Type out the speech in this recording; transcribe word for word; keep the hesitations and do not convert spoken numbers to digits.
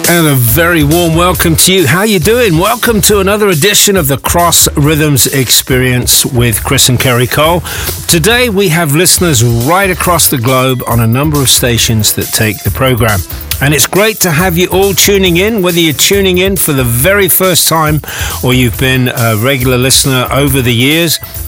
And a very warm welcome to you. How you doing? Welcome to another edition of the Cross Rhythms Experience with Chris and Kerry Cole. Today we have listeners right across the globe on a number of stations that take the program. And it's great to have you all tuning in, whether you're tuning in for the very first time or you've been a regular listener over the years.